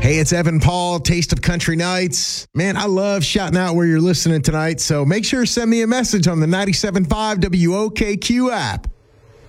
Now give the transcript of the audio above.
Hey, it's Evan Paul, Taste of Country Nights. Man, I love shouting out where you're listening tonight, so make sure to send me a message on the 97.5 WOKQ app.